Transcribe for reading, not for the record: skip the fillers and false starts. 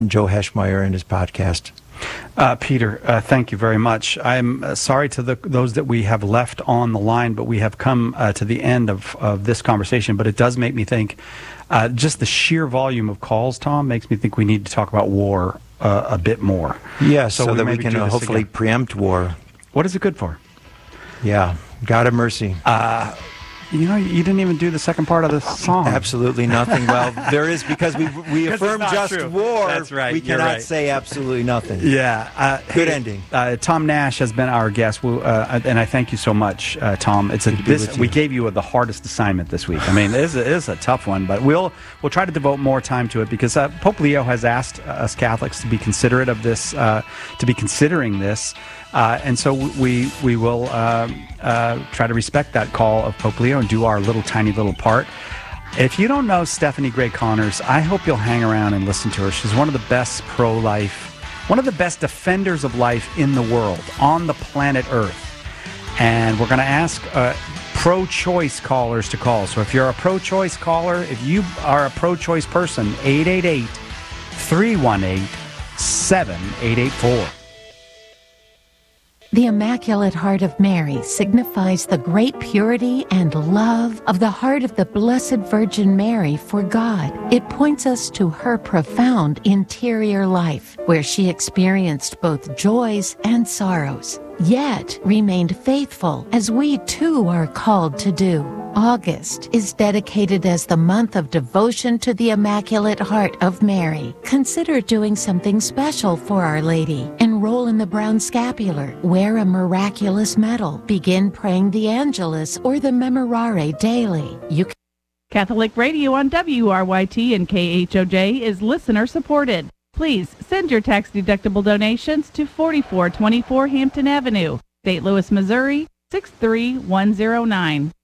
Joe Heschmeyer and his podcast. Peter, thank you very much. I'm sorry to those that we have left on the line, but we have come to the end of this conversation. But it does make me think, just the sheer volume of calls, Tom, makes me think we need to talk about war a bit more. Yes, so that we can hopefully preempt war. What is it good for? Yeah, God have mercy. You didn't even do the second part of the song. Absolutely nothing. Well, there is, because we affirm just true. war. That's right. We cannot say absolutely nothing. Yeah. Good ending. Tom Nash has been our guest, and I thank you so much, Tom. We gave you the hardest assignment this week. I mean, it is a tough one, but we'll try to devote more time to it, because Pope Leo has asked us Catholics to be considerate of this, to be considering this. And so we will try to respect that call of Pope Leo and do our tiny little part. If you don't know Stephanie Gray Connors, I hope you'll hang around and listen to her. She's one of the best pro-life, one of the best defenders of life in the world, on the planet Earth. And we're going to ask pro-choice callers to call. So if you're a pro-choice caller, if you are a pro-choice person, 888-318-7884. The Immaculate Heart of Mary signifies the great purity and love of the heart of the Blessed Virgin Mary for God. It points us to her profound interior life, where she experienced both joys and sorrows, yet remained faithful, as we too are called to do. August is dedicated as the month of devotion to the Immaculate Heart of Mary. Consider doing something special for Our Lady. Enroll in the Brown Scapular, wear a miraculous medal, begin praying the Angelus or the Memorare daily. Catholic Radio on WRYT and KHOJ is listener supported. Please send your tax-deductible donations to 4424 Hampton Avenue, St. Louis, Missouri 63109.